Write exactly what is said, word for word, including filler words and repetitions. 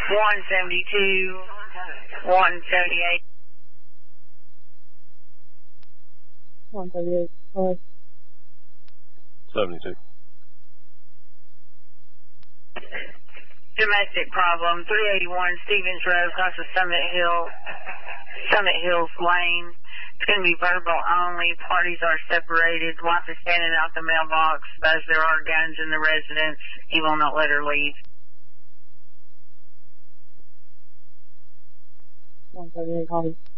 one seventy-two, one seventy-eight. one thirty-eight. Alright. seventy-two. Domestic problem, three eighty-one Stevens Road, across the Summit Hill, Summit Hills Lane. It's going to be verbal only. Parties are separated. Wife is standing out the mailbox, as there are guns in the residence. He will not let her leave. one thirty-eight, copy.